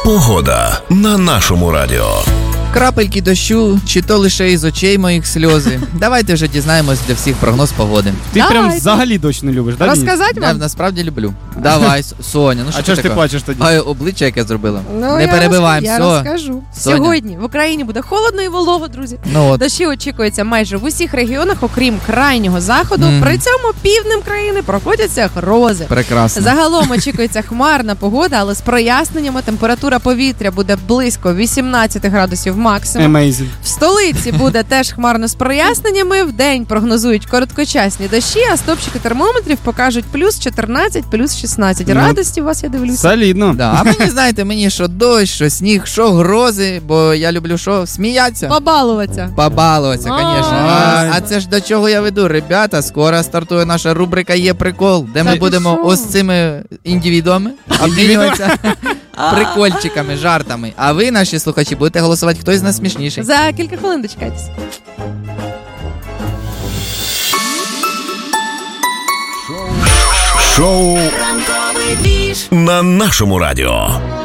Погода на нашому радіо. Крапельки дощу, чи то лише із очей моїх сльози. Давайте вже дізнаємось для всіх прогноз погоди. Ти прям взагалі дощ не любиш, так? Розказати Я вам? насправді люблю. Давай, Соня, ну А що чого ж ти така? плачеш тоді? А обличчя яке зробила. Ну, Не перебиваємо, я все. розкажу. Соня. Сьогодні в Україні буде холодно і волого, друзі. Ну от. Дощі очікується майже в усіх регіонах, окрім крайнього заходу. Мгм. При цьому півднем країни проходяться грози. Прекрасно. Загалом очікується хмарна погода, але з проясненнями температура повітря буде близько 18 градусів максимум. Amazing. В столиці буде теж хмарно з проясненнями. Вдень прогнозують короткочасні дощі, а стопчики термометрів покажуть плюс 14, плюс 16. Ну, Радості у вас, я дивлюся. Солідно. Да, а мені, знаєте, мені що дощ, що сніг, що грози, бо я люблю що? Сміятися. Побалуватися. Побалуватися, звісно. Ай. А це ж до чого я веду, ребята, скоро стартує наша рубрика «Є прикол», де ми Та будемо що? ось цими індивідами обмінюватися прикольчиками, жартами. А ви, наші слухачі, будете голосувати, хто з нас смішніший. За кілька хвилин дочекайтесь. Шоу на нашому радіо.